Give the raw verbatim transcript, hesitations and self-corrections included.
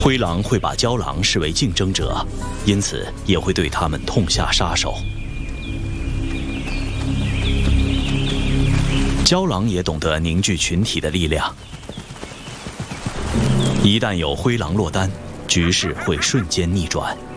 灰狼会把郊狼视为竞争者，因此也会对他们痛下杀手。郊狼也懂得凝聚群体的力量，一旦有灰狼落单，局势会瞬间逆转。